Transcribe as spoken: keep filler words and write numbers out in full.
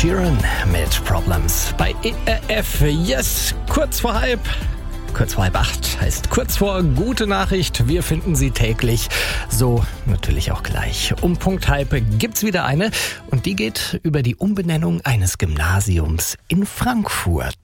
Sheeran mit Problems bei E R F. Yes, kurz vor halb. Kurz vor halb acht heißt kurz vor gute Nachricht. Wir finden sie täglich. So natürlich auch gleich. Um Punkt halb gibt's wieder eine. Und die geht über die Umbenennung eines Gymnasiums in Frankfurt.